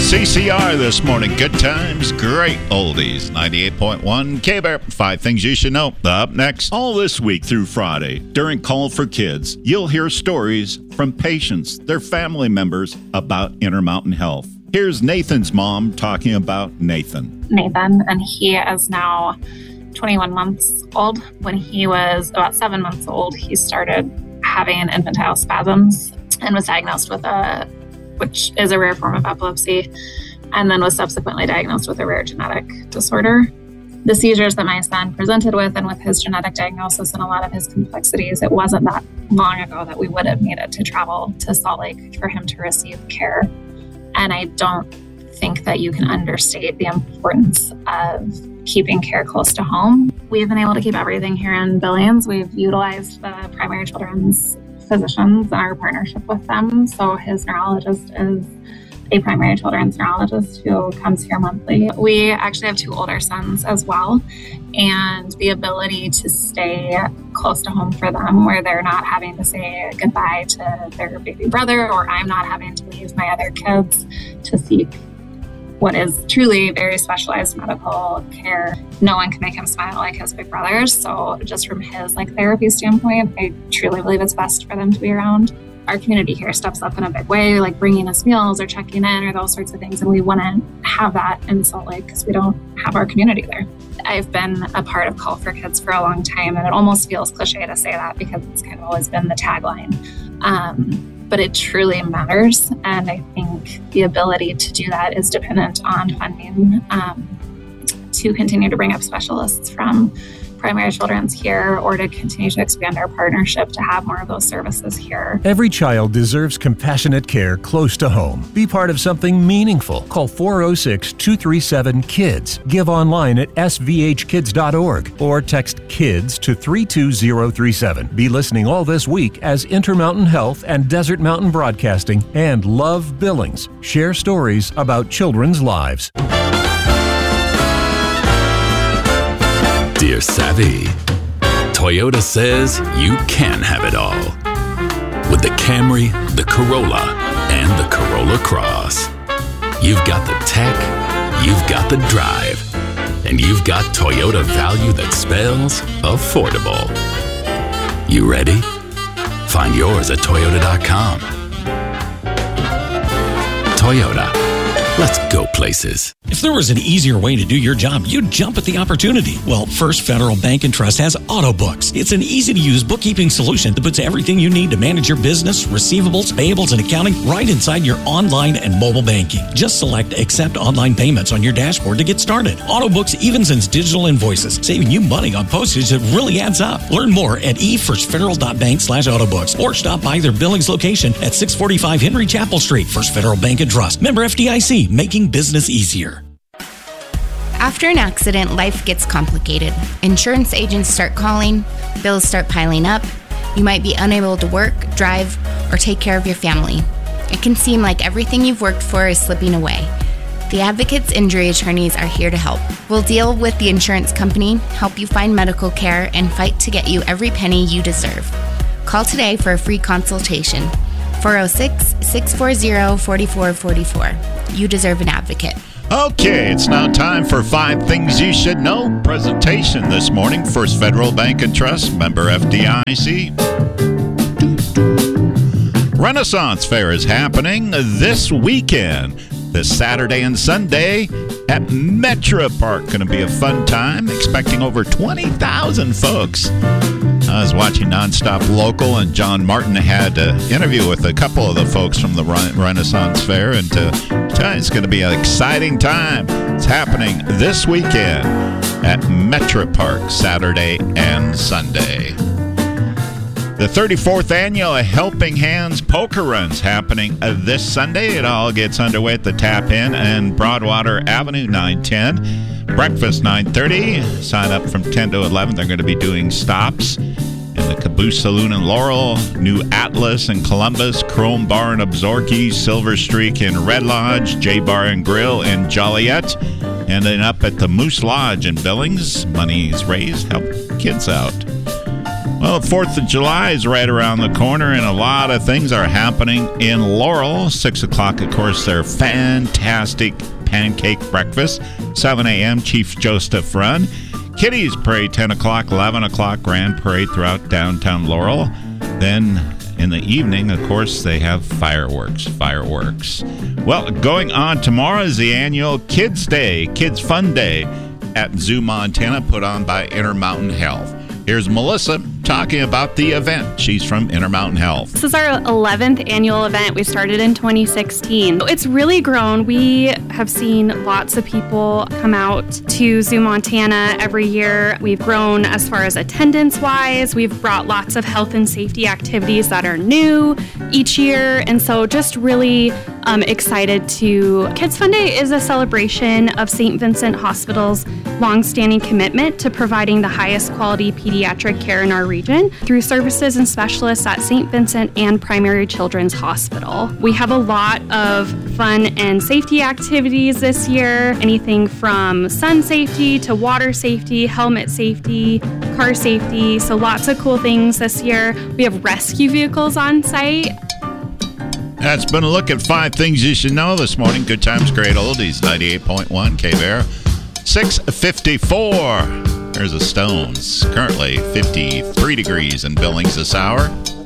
CCR this morning. Good times, great oldies. 98.1 K-Bear. 5 things you should know. Up next. All this week through Friday, during Call for Kids, you'll hear stories from patients, their family members about Intermountain Health. Here's Nathan's mom talking about Nathan. Nathan, and he is now 21 months old. When he was about 7 months old, he started having infantile spasms and was diagnosed with which is a rare form of epilepsy, and then was subsequently diagnosed with a rare genetic disorder. The seizures that my son presented with, and with his genetic diagnosis and a lot of his complexities, it wasn't that long ago that we would have needed to travel to Salt Lake for him to receive care. And I don't think that you can understate the importance of keeping care close to home. We've been able to keep everything here in Billings. We've utilized the primary children's physicians and our partnership with them. So his neurologist is a primary children's neurologist who comes here monthly. We actually have 2 older sons as well, and the ability to stay close to home for them, where they're not having to say goodbye to their baby brother, or I'm not having to leave my other kids to seek what is truly very specialized medical care. No one can make him smile like his big brothers. So just from his therapy standpoint, I truly believe it's best for them to be around. Our community here steps up in a big way, like bringing us meals or checking in or those sorts of things. And we wouldn't have that in Salt Lake because we don't have our community there. I've been a part of Call for Kids for a long time, and it almost feels cliche to say that because it's kind of always been the tagline. But it truly matters. And I think the ability to do that is dependent on funding to continue to bring up specialists from primary children's here, or to continue to expand our partnership to have more of those services here. Every child deserves compassionate care close to home. Be part of something meaningful. Call 406-237-KIDS. Give online at svhkids.org or text KIDS to 32037. Be listening all this week as Intermountain Health and Desert Mountain Broadcasting and Love Billings share stories about children's lives. Dear Savvy, Toyota says you can have it all. With the Camry, the Corolla, and the Corolla Cross. You've got the tech, you've got the drive, and you've got Toyota value that spells affordable. You ready? Find yours at Toyota.com. Toyota. Let's go places. If there was an easier way to do your job, you'd jump at the opportunity. Well, First Federal Bank and Trust has AutoBooks. It's an easy-to-use bookkeeping solution that puts everything you need to manage your business, receivables, payables, and accounting right inside your online and mobile banking. Just select Accept Online Payments on your dashboard to get started. AutoBooks even sends digital invoices, saving you money on postage that really adds up. Learn more at efirstfederal.bank/autobooks or stop by their Billings location at 645 Henry Chapel Street. First Federal Bank and Trust. Member FDIC, making business easier. After an accident, life gets complicated. Insurance agents start calling, bills start piling up. You might be unable to work, drive, or take care of your family. It can seem like everything you've worked for is slipping away. The Advocates Injury Attorneys are here to help. We'll deal with the insurance company, help you find medical care, and fight to get you every penny you deserve. Call today for a free consultation. 406-640-4444. You deserve an advocate. Okay, it's now time for 5 things you should know. Presentation this morning, First Federal Bank and Trust, member FDIC. Renaissance Fair is happening this weekend, this Saturday and Sunday at Metro Park. Going to be a fun time, expecting over 20,000 folks. I was watching Nonstop Local, and John Martin had an interview with a couple of the folks from the Renaissance Fair, and it's going to be an exciting time. It's happening this weekend at Metro Park, Saturday and Sunday. The 34th annual Helping Hands Poker Run's happening this Sunday. It all gets underway at the Tap Inn and Broadwater Avenue, 910. Breakfast, 9:30. Sign up from 10 to 11. They're going to be doing stops in the Caboose Saloon in Laurel, New Atlas in Columbus, Chrome Bar in Absaroka, Silver Streak in Red Lodge, J Bar and Grill in Joliet, and then up at the Moose Lodge in Billings. Money's raised, help kids out. Well, the 4th of July is right around the corner, and a lot of things are happening in Laurel. 6 o'clock, of course, their fantastic pancake breakfast. 7 a.m., Chief Joseph Run. Kiddies Parade, 10 o'clock, 11 o'clock, Grand Parade throughout downtown Laurel. Then in the evening, of course, they have fireworks. Well, going on tomorrow is the annual Kids Day, Kids Fun Day at Zoo, Montana, put on by Intermountain Health. Here's Melissa talking about the event. She's from Intermountain Health. This is our 11th annual event. We started in 2016. It's really grown. We have seen lots of people come out to Zoo Montana every year. We've grown as far as attendance-wise. We've brought lots of health and safety activities that are new each year. And so just really excited to... Kids Fun Day is a celebration of St. Vincent Hospital's longstanding commitment to providing the highest quality pediatric care in our region through services and specialists at St. Vincent and Primary Children's Hospital. We have a lot of fun and safety activities this year, anything from sun safety to water safety, helmet safety, car safety, so lots of cool things this year. We have rescue vehicles on site. That's been a look at 5 things you should know this morning. Good Times, Great Oldies, 98.1 K-Bear. 6:54. There's the Stones. Currently 53 degrees in Billings this hour.